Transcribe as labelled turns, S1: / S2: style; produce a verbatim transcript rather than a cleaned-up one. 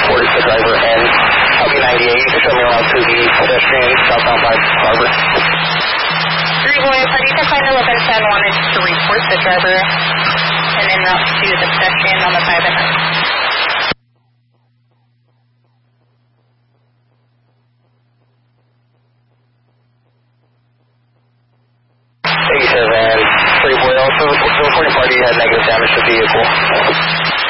S1: report the driver and L B ninety-eight. You can show me around to the pedestrian southbound by Harbor.
S2: Three boy, party to find eleven ten wanted to report the driver and en route to the pedestrian on the five and nine.
S1: eighty-seven, three boy, also the reporting party had negative damage to the vehicle.